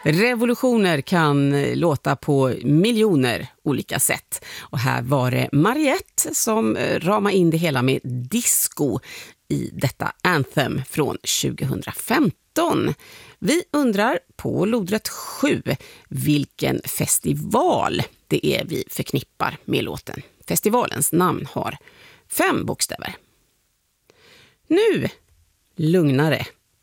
Revolutioner kan låta på miljoner olika sätt. Och här var det Mariette som ramade in det hela med disco i detta Anthem från 2015. Vi undrar på lodrätt 7 vilken festival det är vi förknippar med låten. Festivalens namn har 5 bokstäver. Nu lugnare.